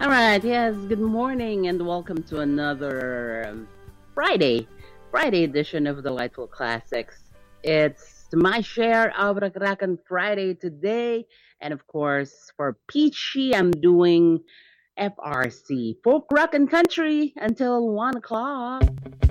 All right, yes, good morning and welcome to another Friday, Friday edition of Delightful Classics. It's my share of Rakrakan Friday today, and of course, for Peachy, I'm doing FRC, Folk Rock and Country, until 1 o'clock.